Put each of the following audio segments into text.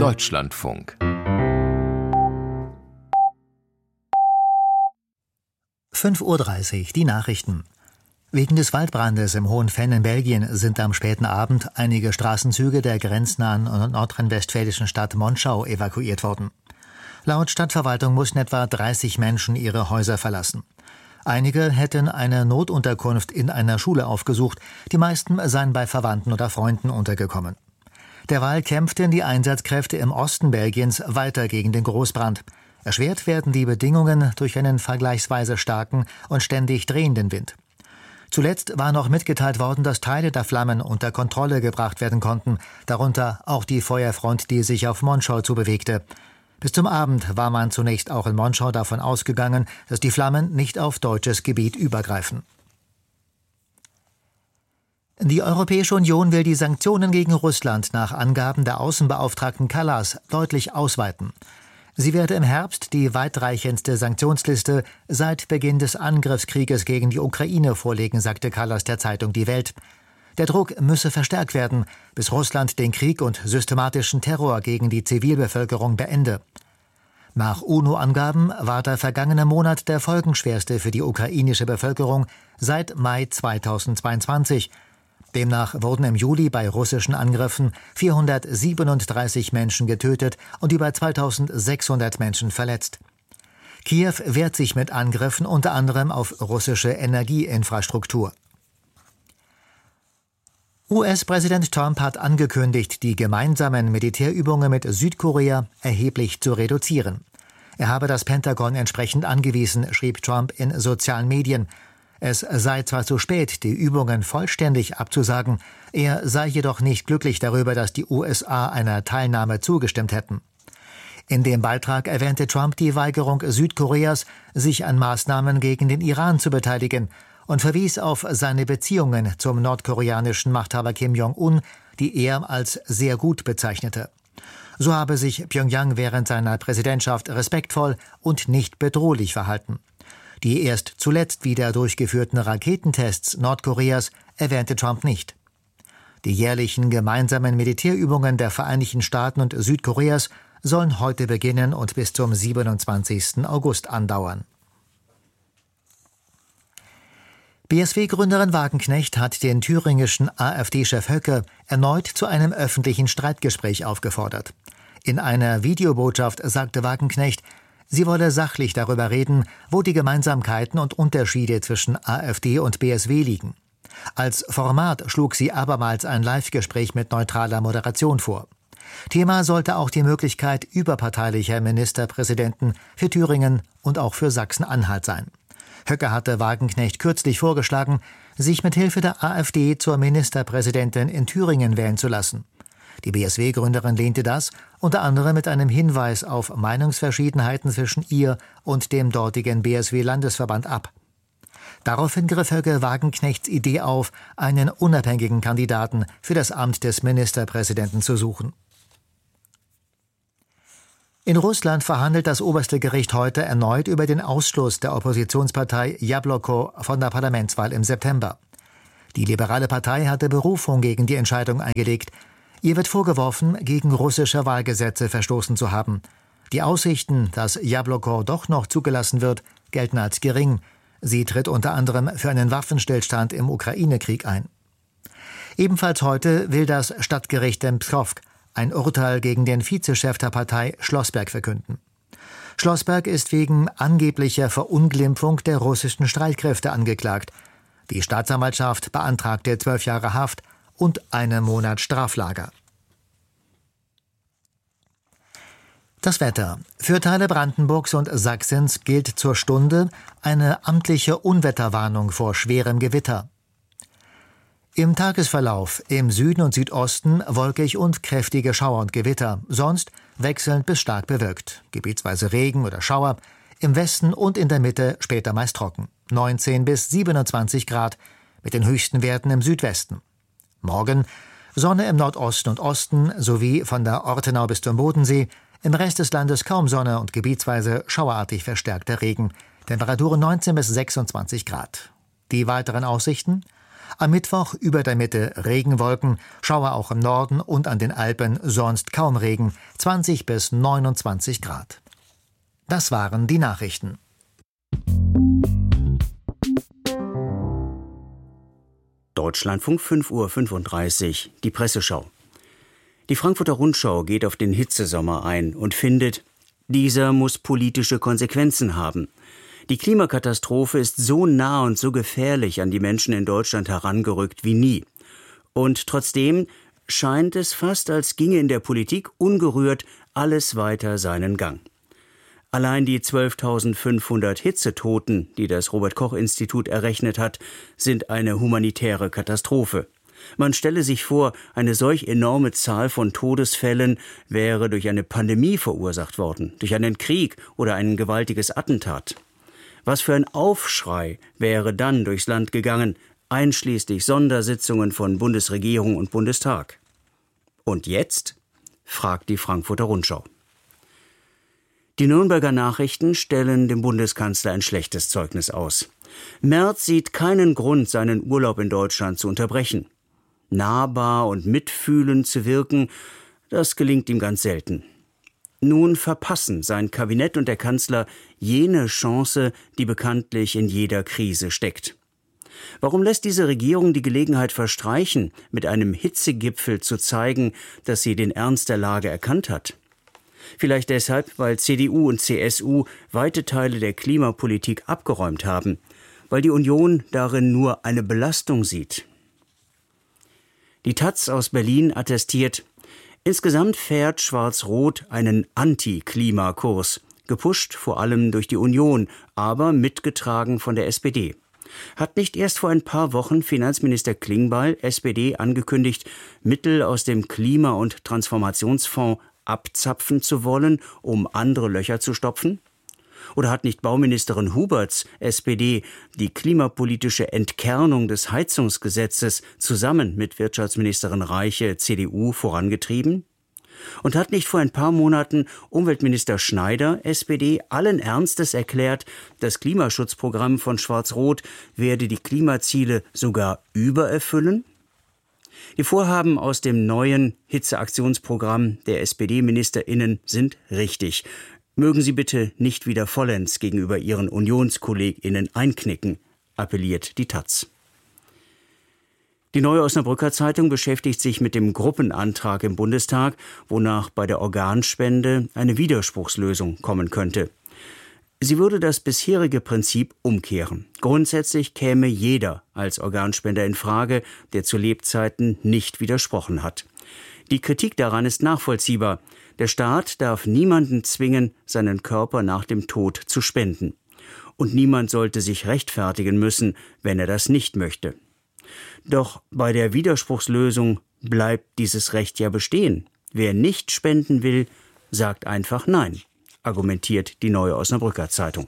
Deutschlandfunk. 5:30 Uhr, die Nachrichten. Wegen des Waldbrandes im Hohen-Venn in Belgien sind am späten Abend einige Straßenzüge der grenznahen nordrhein-westfälischen Stadt Monschau evakuiert worden. Laut Stadtverwaltung mussten etwa 30 Menschen ihre Häuser verlassen. Einige hätten eine Notunterkunft in einer Schule aufgesucht, die meisten seien bei Verwandten oder Freunden untergekommen. Derweil kämpften die Einsatzkräfte im Osten Belgiens weiter gegen den Großbrand. Erschwert werden die Bedingungen durch einen vergleichsweise starken und ständig drehenden Wind. Zuletzt war noch mitgeteilt worden, dass Teile der Flammen unter Kontrolle gebracht werden konnten, darunter auch die Feuerfront, die sich auf Monschau zubewegte. Bis zum Abend war man zunächst auch in Monschau davon ausgegangen, dass die Flammen nicht auf deutsches Gebiet übergreifen. Die Europäische Union will die Sanktionen gegen Russland nach Angaben der Außenbeauftragten Kallas deutlich ausweiten. Sie werde im Herbst die weitreichendste Sanktionsliste seit Beginn des Angriffskrieges gegen die Ukraine vorlegen, sagte Kallas der Zeitung Die Welt. Der Druck müsse verstärkt werden, bis Russland den Krieg und systematischen Terror gegen die Zivilbevölkerung beende. Nach UNO-Angaben war der vergangene Monat der folgenschwerste für die ukrainische Bevölkerung seit Mai 2022. Demnach wurden im Juli bei russischen Angriffen 437 Menschen getötet und über 2600 Menschen verletzt. Kiew wehrt sich mit Angriffen unter anderem auf russische Energieinfrastruktur. US-Präsident Trump hat angekündigt, die gemeinsamen Militärübungen mit Südkorea erheblich zu reduzieren. Er habe das Pentagon entsprechend angewiesen, schrieb Trump in sozialen Medien. Es sei zwar zu spät, die Übungen vollständig abzusagen, er sei jedoch nicht glücklich darüber, dass die USA einer Teilnahme zugestimmt hätten. In dem Beitrag erwähnte Trump die Weigerung Südkoreas, sich an Maßnahmen gegen den Iran zu beteiligen, und verwies auf seine Beziehungen zum nordkoreanischen Machthaber Kim Jong-un, die er als sehr gut bezeichnete. So habe sich Pyongyang während seiner Präsidentschaft respektvoll und nicht bedrohlich verhalten. Die erst zuletzt wieder durchgeführten Raketentests Nordkoreas erwähnte Trump nicht. Die jährlichen gemeinsamen Militärübungen der Vereinigten Staaten und Südkoreas sollen heute beginnen und bis zum 27. August andauern. BSW-Gründerin Wagenknecht hat den thüringischen AfD-Chef Höcke erneut zu einem öffentlichen Streitgespräch aufgefordert. In einer Videobotschaft sagte Wagenknecht, sie wolle sachlich darüber reden, wo die Gemeinsamkeiten und Unterschiede zwischen AfD und BSW liegen. Als Format schlug sie abermals ein Live-Gespräch mit neutraler Moderation vor. Thema sollte auch die Möglichkeit überparteilicher Ministerpräsidenten für Thüringen und auch für Sachsen-Anhalt sein. Höcke hatte Wagenknecht kürzlich vorgeschlagen, sich mit Hilfe der AfD zur Ministerpräsidentin in Thüringen wählen zu lassen. Die BSW-Gründerin lehnte das, unter anderem mit einem Hinweis auf Meinungsverschiedenheiten zwischen ihr und dem dortigen BSW-Landesverband ab. Daraufhin griff Höcke Wagenknechts Idee auf, einen unabhängigen Kandidaten für das Amt des Ministerpräsidenten zu suchen. In Russland verhandelt das oberste Gericht heute erneut über den Ausschluss der Oppositionspartei Jabloko von der Parlamentswahl im September. Die liberale Partei hatte Berufung gegen die Entscheidung eingelegt. Ihr wird vorgeworfen, gegen russische Wahlgesetze verstoßen zu haben. Die Aussichten, dass Jabloko doch noch zugelassen wird, gelten als gering. Sie tritt unter anderem für einen Waffenstillstand im Ukraine-Krieg ein. Ebenfalls heute will das Stadtgericht in Pskov ein Urteil gegen den Vizechef der Partei Schlossberg verkünden. Schlossberg ist wegen angeblicher Verunglimpfung der russischen Streitkräfte angeklagt. Die Staatsanwaltschaft beantragte 12 Jahre Haft und einen Monat Straflager. Das Wetter. Für Teile Brandenburgs und Sachsens gilt zur Stunde eine amtliche Unwetterwarnung vor schwerem Gewitter. Im Tagesverlauf im Süden und Südosten wolkig und kräftige Schauer und Gewitter, sonst wechselnd bis stark bewölkt, gebietsweise Regen oder Schauer, im Westen und in der Mitte später meist trocken, 19 bis 27 Grad, mit den höchsten Werten im Südwesten. Morgen Sonne im Nordosten und Osten sowie von der Ortenau bis zum Bodensee, im Rest des Landes kaum Sonne und gebietsweise schauerartig verstärkter Regen, Temperaturen 19 bis 26 Grad. Die weiteren Aussichten: Am Mittwoch über der Mitte Regenwolken, Schauer auch im Norden und an den Alpen, sonst kaum Regen, 20 bis 29 Grad. Das waren die Nachrichten. Deutschlandfunk 5:35 Uhr, die Presseschau. Die Frankfurter Rundschau geht auf den Hitzesommer ein und findet, dieser muss politische Konsequenzen haben. Die Klimakatastrophe ist so nah und so gefährlich an die Menschen in Deutschland herangerückt wie nie. Und trotzdem scheint es fast, als ginge in der Politik ungerührt alles weiter seinen Gang. Allein die 12.500 Hitzetoten, die das Robert-Koch-Institut errechnet hat, sind eine humanitäre Katastrophe. Man stelle sich vor, eine solch enorme Zahl von Todesfällen wäre durch eine Pandemie verursacht worden, durch einen Krieg oder ein gewaltiges Attentat. Was für ein Aufschrei wäre dann durchs Land gegangen, einschließlich Sondersitzungen von Bundesregierung und Bundestag. Und jetzt? Fragt die Frankfurter Rundschau. Die Nürnberger Nachrichten stellen dem Bundeskanzler ein schlechtes Zeugnis aus. Merz sieht keinen Grund, seinen Urlaub in Deutschland zu unterbrechen. Nahbar und mitfühlend zu wirken, das gelingt ihm ganz selten. Nun verpassen sein Kabinett und der Kanzler jene Chance, die bekanntlich in jeder Krise steckt. Warum lässt diese Regierung die Gelegenheit verstreichen, mit einem Hitzegipfel zu zeigen, dass sie den Ernst der Lage erkannt hat? Vielleicht deshalb, weil CDU und CSU weite Teile der Klimapolitik abgeräumt haben, weil die Union darin nur eine Belastung sieht. Die taz aus Berlin attestiert, insgesamt fährt Schwarz-Rot einen Anti-Klimakurs, gepusht vor allem durch die Union, aber mitgetragen von der SPD. Hat nicht erst vor ein paar Wochen Finanzminister Klingbeil, SPD, angekündigt, Mittel aus dem Klima- und Transformationsfonds abzapfen zu wollen, um andere Löcher zu stopfen? Oder hat nicht Bauministerin Huberts, SPD, die klimapolitische Entkernung des Heizungsgesetzes zusammen mit Wirtschaftsministerin Reiche, CDU, vorangetrieben? Und hat nicht vor ein paar Monaten Umweltminister Schneider, SPD, allen Ernstes erklärt, das Klimaschutzprogramm von Schwarz-Rot werde die Klimaziele sogar übererfüllen? Die Vorhaben aus dem neuen Hitzeaktionsprogramm der SPD-MinisterInnen sind richtig. Mögen Sie bitte nicht wieder vollends gegenüber Ihren UnionskollegInnen einknicken, appelliert die taz. Die Neue Osnabrücker Zeitung beschäftigt sich mit dem Gruppenantrag im Bundestag, wonach bei der Organspende eine Widerspruchslösung kommen könnte. Sie würde das bisherige Prinzip umkehren. Grundsätzlich käme jeder als Organspender in Frage, der zu Lebzeiten nicht widersprochen hat. Die Kritik daran ist nachvollziehbar. Der Staat darf niemanden zwingen, seinen Körper nach dem Tod zu spenden. Und niemand sollte sich rechtfertigen müssen, wenn er das nicht möchte. Doch bei der Widerspruchslösung bleibt dieses Recht ja bestehen. Wer nicht spenden will, sagt einfach Nein, argumentiert die Neue Osnabrücker Zeitung.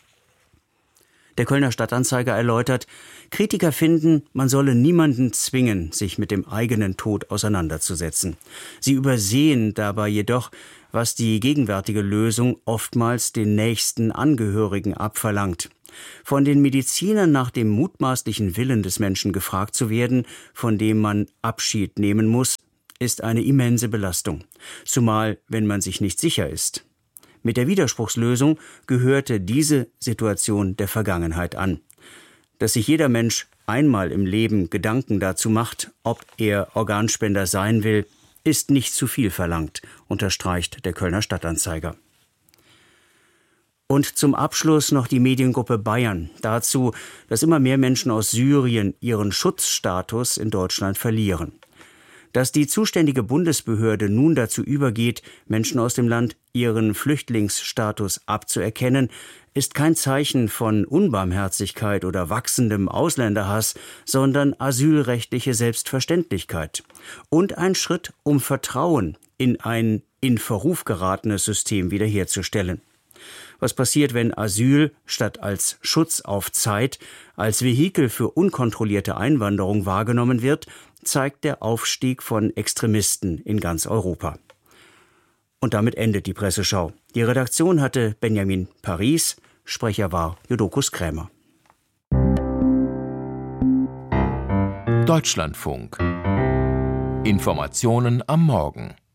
Der Kölner Stadtanzeiger erläutert, Kritiker finden, man solle niemanden zwingen, sich mit dem eigenen Tod auseinanderzusetzen. Sie übersehen dabei jedoch, was die gegenwärtige Lösung oftmals den nächsten Angehörigen abverlangt. Von den Medizinern nach dem mutmaßlichen Willen des Menschen gefragt zu werden, von dem man Abschied nehmen muss, ist eine immense Belastung, zumal wenn man sich nicht sicher ist. Mit der Widerspruchslösung gehörte diese Situation der Vergangenheit an. Dass sich jeder Mensch einmal im Leben Gedanken dazu macht, ob er Organspender sein will, ist nicht zu viel verlangt, unterstreicht der Kölner Stadtanzeiger. Und zum Abschluss noch die Mediengruppe Bayern dazu, dass immer mehr Menschen aus Syrien ihren Schutzstatus in Deutschland verlieren. Dass die zuständige Bundesbehörde nun dazu übergeht, Menschen aus dem Land ihren Flüchtlingsstatus abzuerkennen, ist kein Zeichen von Unbarmherzigkeit oder wachsendem Ausländerhass, sondern asylrechtliche Selbstverständlichkeit und ein Schritt, um Vertrauen in ein in Verruf geratenes System wiederherzustellen. Was passiert, wenn Asyl statt als Schutz auf Zeit als Vehikel für unkontrollierte Einwanderung wahrgenommen wird, zeigt der Aufstieg von Extremisten in ganz Europa. Und damit endet die Presseschau. Die Redaktion hatte Benjamin Paris, Sprecher war Jodokus Krämer. Deutschlandfunk. Informationen am Morgen.